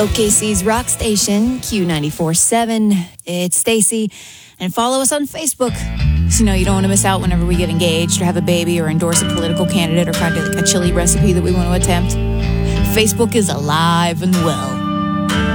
OKC's rock station, Q94.7. It's Stacy. And follow us on Facebook. So, you don't want to miss out whenever we get engaged or have a baby or endorse a political candidate or find a chili recipe that we want to attempt. Facebook is alive and well.